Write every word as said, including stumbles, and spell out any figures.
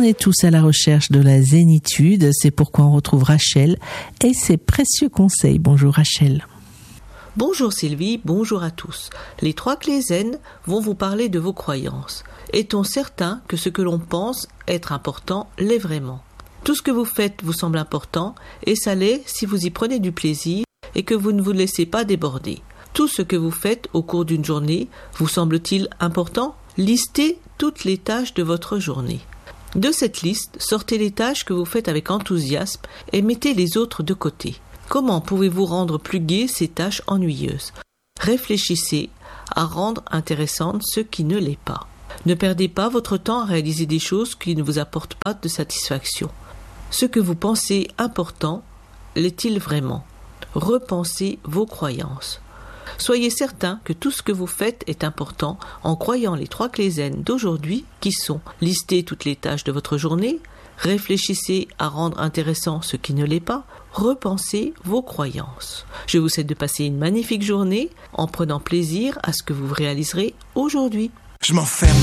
est tous à la recherche de la zénitude, c'est pourquoi on retrouve Rachel et ses précieux conseils. Bonjour Rachel. Bonjour Sylvie, bonjour à tous. Les trois clés zen vont vous parler de vos croyances. Est-on certain que ce que l'on pense être important l'est vraiment ? Tout ce que vous faites vous semble important et ça l'est si vous y prenez du plaisir et que vous ne vous laissez pas déborder. Tout ce que vous faites au cours d'une journée vous semble-t-il important ? Listez toutes les tâches de votre journée. De cette liste, sortez les tâches que vous faites avec enthousiasme et mettez les autres de côté. Comment pouvez-vous rendre plus gai ces tâches ennuyeuses ? Réfléchissez à rendre intéressante ce qui ne l'est pas. Ne perdez pas votre temps à réaliser des choses qui ne vous apportent pas de satisfaction. Ce que vous pensez important, l'est-il vraiment ? Repensez vos croyances. Soyez certain que tout ce que vous faites est important en croyant les trois clés zen d'aujourd'hui qui sont lister toutes les tâches de votre journée, réfléchissez à rendre intéressant ce qui ne l'est pas, repensez vos croyances. Je vous souhaite de passer une magnifique journée en prenant plaisir à ce que vous réaliserez aujourd'hui. Je m'enferme